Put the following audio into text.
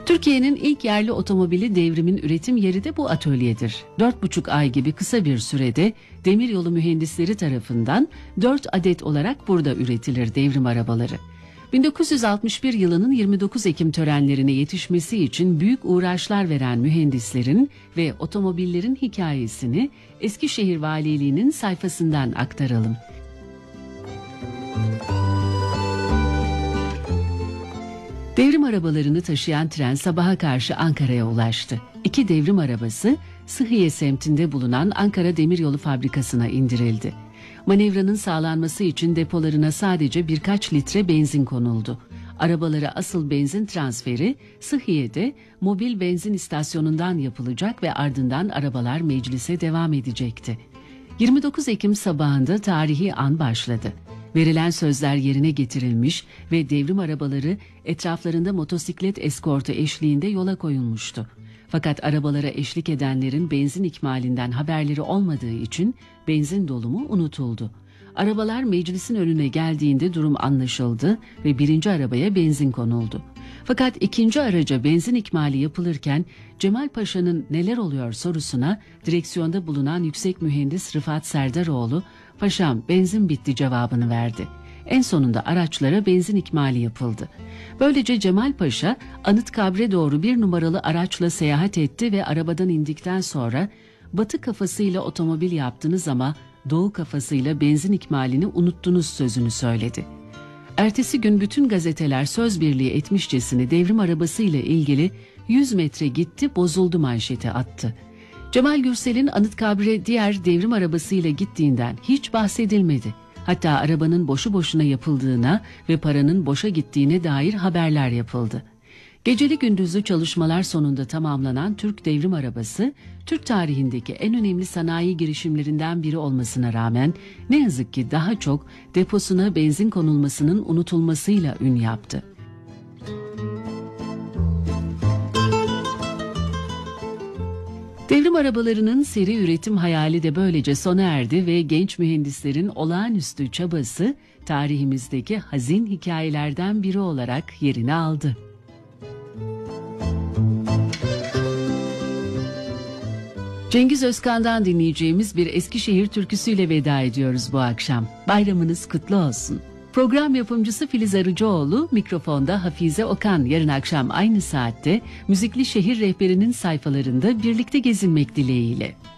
Türkiye'nin ilk yerli otomobili Devrim'in üretim yeri de bu atölyedir. 4,5 ay gibi kısa bir sürede demiryolu mühendisleri tarafından 4 adet olarak burada üretilir Devrim arabaları. 1961 yılının 29 Ekim törenlerine yetişmesi için büyük uğraşlar veren mühendislerin ve otomobillerin hikayesini Eskişehir Valiliği'nin sayfasından aktaralım. Devrim arabalarını taşıyan tren sabaha karşı Ankara'ya ulaştı. 2 devrim arabası Sıhhiye semtinde bulunan Ankara Demiryolu Fabrikası'na indirildi. Manevranın sağlanması için depolarına sadece birkaç litre benzin konuldu. Arabalara asıl benzin transferi Sıhhiye'de mobil benzin istasyonundan yapılacak ve ardından arabalar meclise devam edecekti. 29 Ekim sabahında tarihi an başladı. Verilen sözler yerine getirilmiş ve devrim arabaları etraflarında motosiklet eskortu eşliğinde yola koyulmuştu. Fakat arabalara eşlik edenlerin benzin ikmalinden haberleri olmadığı için benzin dolumu unutuldu. Arabalar meclisin önüne geldiğinde durum anlaşıldı ve birinci arabaya benzin konuldu. Fakat ikinci araca benzin ikmali yapılırken Cemal Paşa'nın neler oluyor sorusuna direksiyonda bulunan yüksek mühendis Rıfat Serdaroğlu, "Paşam benzin bitti" cevabını verdi. En sonunda araçlara benzin ikmali yapıldı. Böylece Cemal Paşa Anıtkabir'e doğru 1 numaralı araçla seyahat etti ve arabadan indikten sonra "Batı kafasıyla otomobil yaptınız ama Doğu kafasıyla benzin ikmalini unuttunuz" sözünü söyledi. Ertesi gün bütün gazeteler söz birliği etmişçesine devrim arabasıyla ilgili 100 metre gitti bozuldu manşeti attı. Cemal Gürsel'in Anıtkabir'e diğer devrim arabasıyla gittiğinden hiç bahsedilmedi. Hatta arabanın boşu boşuna yapıldığına ve paranın boşa gittiğine dair haberler yapıldı. Geceli gündüzlü çalışmalar sonunda tamamlanan Türk devrim arabası, Türk tarihindeki en önemli sanayi girişimlerinden biri olmasına rağmen ne yazık ki daha çok deposuna benzin konulmasının unutulmasıyla ün yaptı. Devrim arabalarının seri üretim hayali de böylece sona erdi ve genç mühendislerin olağanüstü çabası tarihimizdeki hazin hikayelerden biri olarak yerini aldı. Cengiz Özkan'dan dinleyeceğimiz bir Eskişehir türküsüyle veda ediyoruz bu akşam. Bayramınız kutlu olsun. Program yapımcısı Filiz Arıcıoğlu, mikrofonda Hafize Okan. Yarın akşam aynı saatte Müzikli Şehir Rehberi'nin sayfalarında birlikte gezinmek dileğiyle.